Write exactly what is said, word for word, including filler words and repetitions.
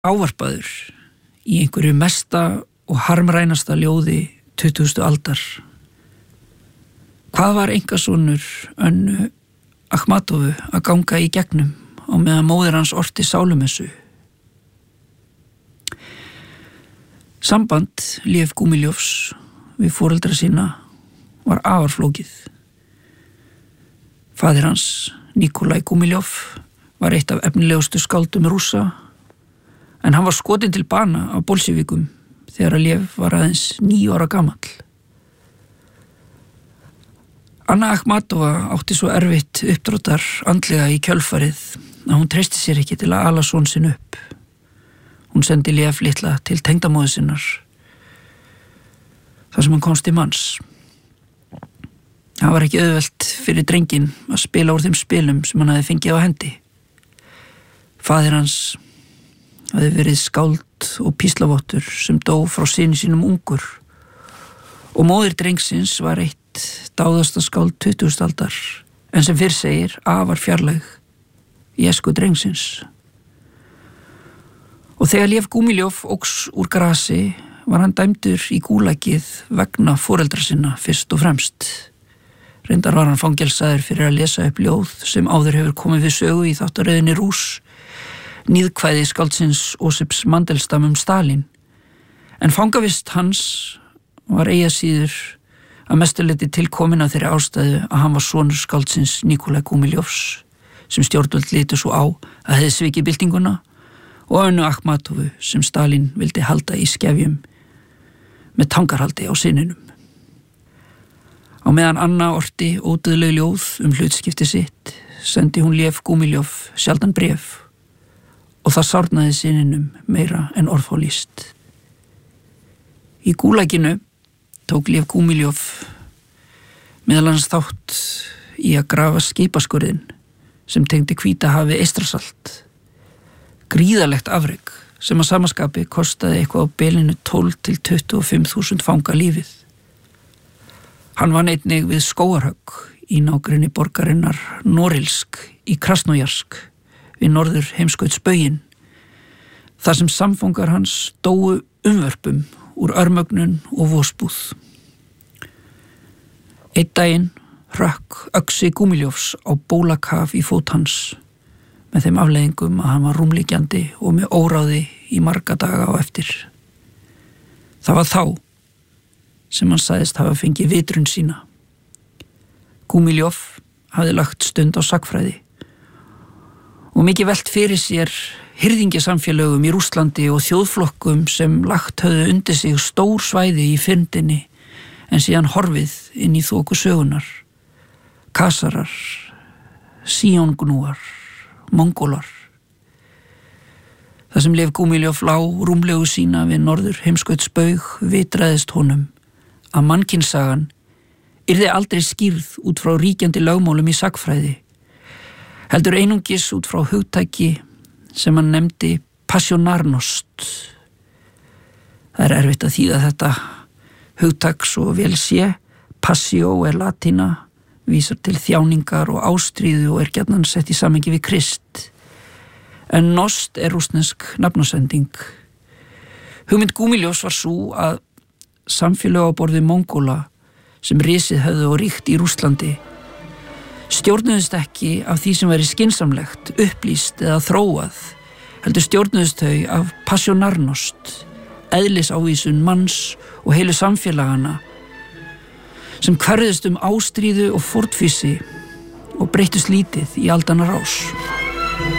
ávarpaður í einhverju mesta og harmrænasta ljóði tuttugustu aldar. Hvað var einkasonur Önnu Akhmatovu að ganga í gegnum á meðan móðir hans orti sálumessu? Samband Lev Gúmiljovs við foreldra sína var afar flókið. Faðir hans, Nikolai Gúmiljov, var eitt af efnilegustu skáldum Rússa, en hann var skotinn til bana af bolsjevikum þegar að Lev var aðeins níu ára gamall. Anna Akhmatova átti svo erfitt uppdráttar andlega í kjölfarið að hún treysti sér ekki til að ala son sinn upp. Hún sendi Lev litla til tengdamóður sinnar, þar sem hann komst til manns. Það var ekki auðvelt fyrir drenginn að spila úr þeim spilum sem hann hafði fengið á hendi. Faðir hans hafði verið skáld og píslavottur sem dó frá syni sínum ungur og móðir drengsins var eitt dáðasta skáld tuttugustu aldar, en sem fyrr segir afar fjarlæg í æsku drengsins. Og þegar Lev Gúmiljov óx úr grasi var hann dæmdur í gúlagið vegna foreldra sinna fyrst og fremst. Reyndar var hann fangelsaður fyrir að lesa upp ljóð sem áður hefur komið við sögu í þáttaröðinni Rúss, níðkvæði skáldsins Ósips Mandelstam um Stalin, en fangavist hans var eigi að síður að mestuleyti tilkomin af þeirri ástæðu að hann var sonur skáldsins Nikolai Gúmiljovs, sem stjórnvöld litu svo á að hefði svikið byltinguna, og Önnu Akhmatovu sem Stalin vildi halda í skefjum með tangarhaldi á syninum. Á meðan Anna orti ódauðleg ljóð um hlutskipti sitt, sendi hún Lev Gúmiljov sjaldan bréf, og það sárnaði syninum meira en orðfá lýst. Í gúlaginu tók Lev Gúmiljov meðal annars þátt í að grafa skipaskurðin sem tengdi Hvítahafi Eystrasalt. Gríðarlegt afrek sem að samaskapi kostaði eitthvað á bilinu tólf til tuttugu og fimm þúsund fanga lífið. Hann vann einnig við skógarhögg í nágrenni borgarinnar Norilsk í Krasnojarsk við norður heimskautsbauginn, þar sem samfangar hans dóu umvörpum úr örmögnun og vosbúð. Einn daginn hrökk öxi Gúmiljovs á bólakaf í fót hans, með þeim afleiðingum að hann var rúmliggjandi og með óráði í marga daga á eftir. Það var þá sem hann sagðist hafa fengið vitrun sína. Gúmiljov hafði lagt stund á sagnfræði og mikið velt fyrir sér hirðingjasamfélögum í Rússlandi og þjóðflokkum sem lagt höfðu undir sig stór svæði í fyrndinni en síðan horfið inn í þoku sögunar. Kasarar, Síóngnúar, Mongólar. Það sem Lev Gúmiljov lá rúmlegu sína við norður heimskautsbaug vitraðist honum að mannkynssagan yrði aldrei skýrð út frá ríkjandi lögmálum í sagnfræði, heldur einungis út frá hugtæki sem hann nefndi passionarnost. Það er erfitt að þýða þetta hugtak svo vel sé. Passio er latína, vísar til þjáningar og ástríðu og er gjarnan sett í samhengi við Krist. En nost er rússnesk nafnasending. Hugmynd Gúmiljovs var sú að samfélög á borð við Mongóla sem risið höfðu og ríkt í Rússlandi stjórnuðust ekki af því sem væri skynsamlegt, upplýst eða þróað, heldur stjórnuðust þau af passionarnost, eðlisávísun manns og heilu samfélagana sem hverðust um ástríðu og fórnfýsi og breyttust lítið í aldanna rás.